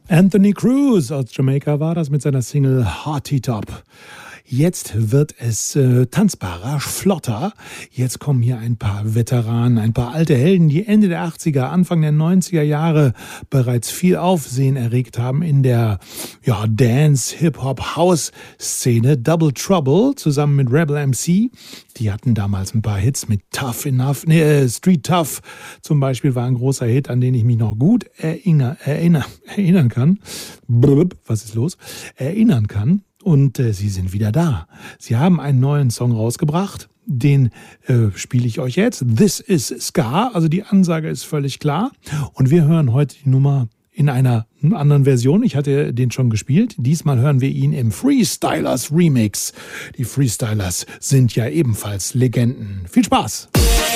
Anthony Cruz aus Jamaika war das mit seiner Single Hearty Top. Jetzt wird es tanzbarer, flotter. Jetzt kommen hier ein paar Veteranen, ein paar alte Helden, die Ende der 80er, Anfang der 90er Jahre bereits viel Aufsehen erregt haben in der Dance, Hip-Hop, House-Szene. Double Trouble zusammen mit Rebel MC. Die hatten damals ein paar Hits mit Street Tough zum Beispiel war ein großer Hit, an den ich mich noch gut erinnern kann. Was ist los? Erinnern kann. Und sie sind wieder da. Sie haben einen neuen Song rausgebracht. Den spiele ich euch jetzt. This is Ska. Also die Ansage ist völlig klar. Und wir hören heute die Nummer in einer anderen Version. Ich hatte den schon gespielt. Diesmal hören wir ihn im Freestylers Remix. Die Freestylers sind ja ebenfalls Legenden. Viel Spaß!